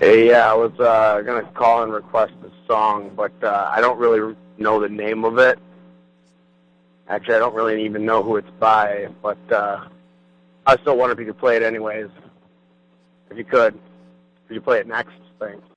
Hey, yeah, I was gonna call and request a song, but I don't really know the name of it. Actually, I don't really even know who it's by, but I still wonder if you could play it anyways. If you could play it next, thanks.